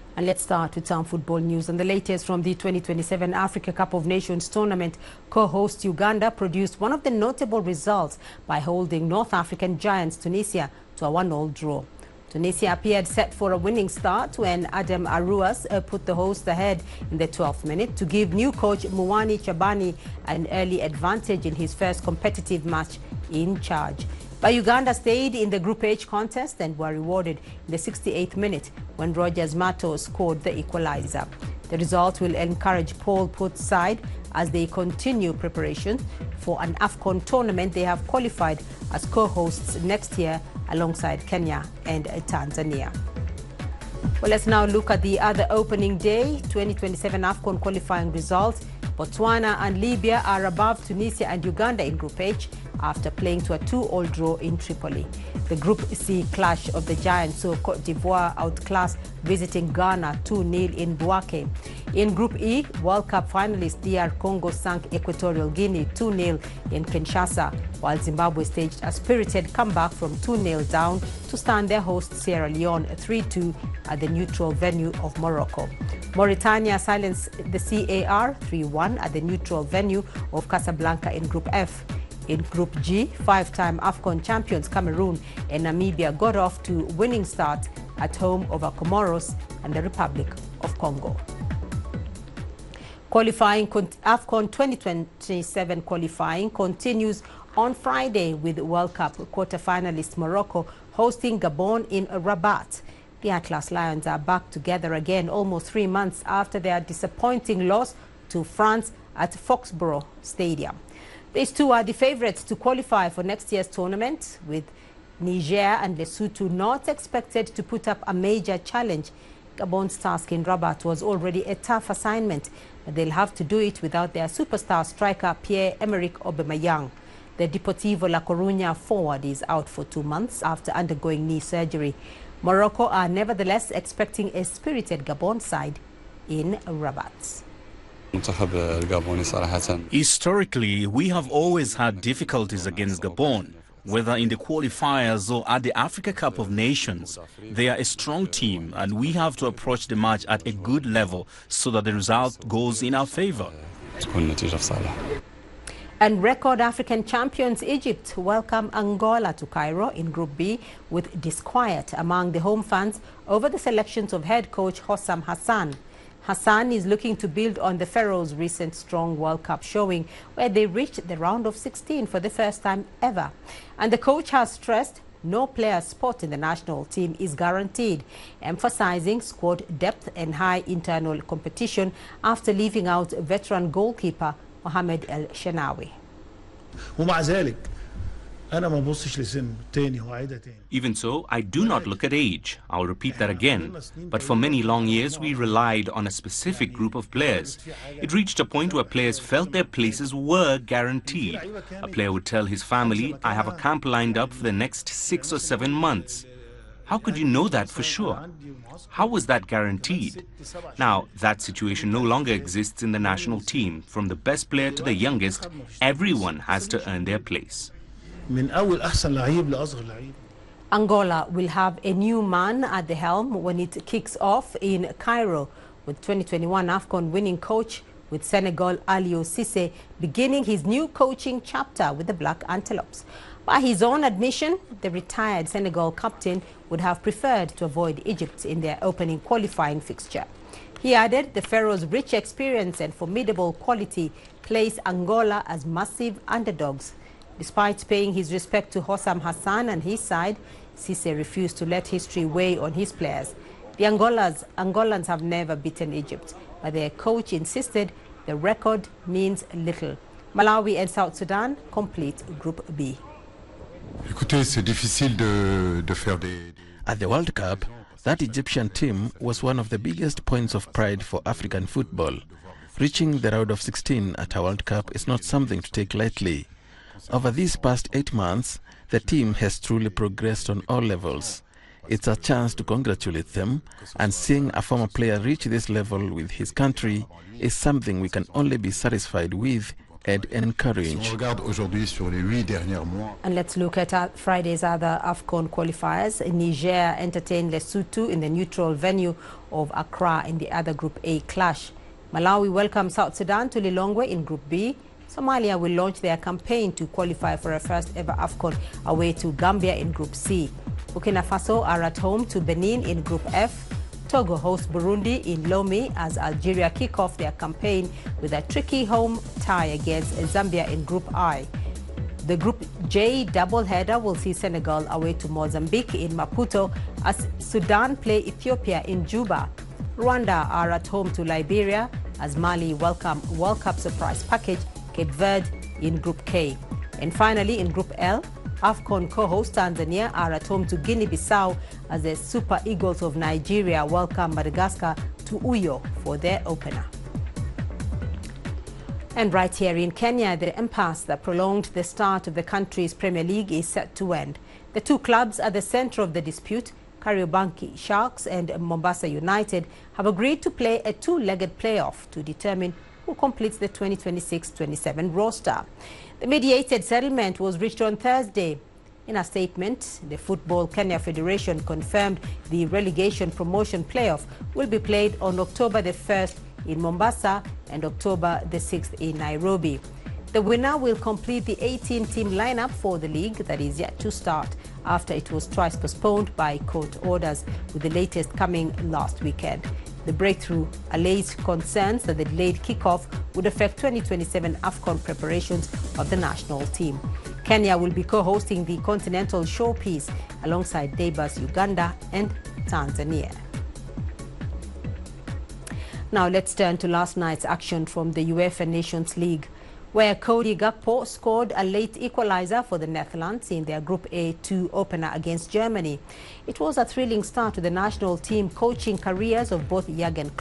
And let's start with some football news. And the latest from the 2027 Africa Cup of Nations tournament, co-host Uganda produced one of the notable results by holding North African giants Tunisia to a 1-1 draw. Tunisia appeared set for a winning start when Adam Aruas put the hosts ahead in the 12th minute to give new coach Muwani Chabani an early advantage in his first competitive match in charge. But Uganda stayed in the Group H contest and were rewarded in the 68th minute when Rogers Mato scored the equalizer. The result will encourage Paul Putt's side as they continue preparations for an AFCON tournament. They have qualified as co-hosts next year alongside Kenya and Tanzania. Well, let's now look at the other opening day 2027 AFCON qualifying results. Botswana and Libya are above Tunisia and Uganda in Group H after playing to a 2-2 draw in Tripoli. The Group C clash of the giants saw Cote d'Ivoire outclass visiting Ghana 2-0 in Bouake. In Group E, World Cup finalist DR Congo sank Equatorial Guinea 2-0 in Kinshasa, while Zimbabwe staged a spirited comeback from 2-0 down to stand their host Sierra Leone 3-2 at the neutral venue of Morocco. Mauritania silenced the CAR 3-1 at the neutral venue of Casablanca in Group F. In Group G, five-time AFCON champions Cameroon and Namibia got off to winning start at home over Comoros and the Republic of Congo. Qualifying AFCON 2027 qualifying continues on Friday with World Cup quarter-finalist Morocco hosting Gabon in Rabat. The Atlas Lions are back together again almost 3 months after their disappointing loss to France at Foxborough Stadium. These two are the favourites to qualify for next year's tournament, with Niger and Lesotho not expected to put up a major challenge. Gabon's task in Rabat was already a tough assignment, but they'll have to do it without their superstar striker Pierre-Emerick Aubameyang. The Deportivo La Coruña forward is out for 2 months after undergoing knee surgery. Morocco are nevertheless expecting a spirited Gabon side in Rabat. Historically, we have always had difficulties against Gabon, whether in the qualifiers or at the Africa Cup of Nations. They are a strong team and we have to approach the match at a good level so that the result goes in our favour. And record African champions Egypt welcome Angola to Cairo in Group B with disquiet among the home fans over the selections of head coach Hossam Hassan. Hassan is looking to build on the Pharaohs' recent strong World Cup showing, where they reached the round of 16 for the first time ever. And the coach has stressed no player's spot in the national team is guaranteed, emphasizing squad depth and high internal competition after leaving out veteran goalkeeper Mohamed El Shenawi. Even so, I do not look at age. I'll repeat that again. But for many long years, we relied on a specific group of players. It reached a point where players felt their places were guaranteed. A player would tell his family, I have a camp lined up for the next 6 or 7 months. How could you know that for sure? How was that guaranteed? Now, that situation no longer exists in the national team. From the best player to the youngest, everyone has to earn their place. Angola will have a new man at the helm when it kicks off in Cairo, with 2021 AFCON winning coach with Senegal Aliou Cissé beginning his new coaching chapter with the Black Antelopes. By his own admission, the retired Senegal captain would have preferred to avoid Egypt in their opening qualifying fixture. He added the Pharaohs' rich experience and formidable quality place Angola as massive underdogs. Despite paying his respect to Hossam Hassan and his side, Cissé refused to let history weigh on his players. The Angolans have never beaten Egypt, but their coach insisted the record means little. Malawi and South Sudan complete Group B. At the World Cup, that Egyptian team was one of the biggest points of pride for African football. Reaching the round of 16 at a World Cup is not something to take lightly. Over these past 8 months, the team has truly progressed on all levels. It's a chance to congratulate them, and seeing a former player reach this level with his country is something we can only be satisfied with, and encourage. And let's look at Friday's other AFCON qualifiers. Niger entertained Lesotho in the neutral venue of Accra in the other Group A clash. Malawi welcomed South Sudan to Lilongwe in Group B. Somalia will launch their campaign to qualify for a first ever AFCON away to Gambia in Group C. Burkina Faso are at home to Benin in Group F. Togo hosts Burundi in Lomé as Algeria kick off their campaign with a tricky home tie against Zambia in Group I. The Group J doubleheader will see Senegal away to Mozambique in Maputo as Sudan play Ethiopia in Juba. Rwanda are at home to Liberia as Mali welcome World Cup surprise package Cape Verde in Group K. And finally, in Group L, AFCON co-host Tanzania are at home to Guinea-Bissau as the Super Eagles of Nigeria welcome Madagascar to Uyo for their opener. And right here in Kenya, the impasse that prolonged the start of the country's Premier League is set to end. The two clubs at the center of the dispute, Kariobangi Sharks and Mombasa United, have agreed to play a two-legged playoff to determine who completes the 2026-27 roster. The mediated settlement was reached on Thursday. In a statement, the Football Kenya Federation confirmed the relegation promotion playoff will be played on October the 1st in Mombasa and October the 6th in Nairobi. The winner will complete the 18-team lineup for the league that is yet to start after it was twice postponed by court orders, with the latest coming last weekend. The breakthrough allays concerns that the delayed kickoff would affect 2027 AFCON preparations of the national team. Kenya will be co-hosting the continental showpiece alongside neighbors Uganda and Tanzania. Now let's turn to last night's action from the UEFA Nations League, where Cody Gakpo scored a late equalizer for the Netherlands in their Group A2 opener against Germany. It was a thrilling start to the national team coaching careers of both Jurgen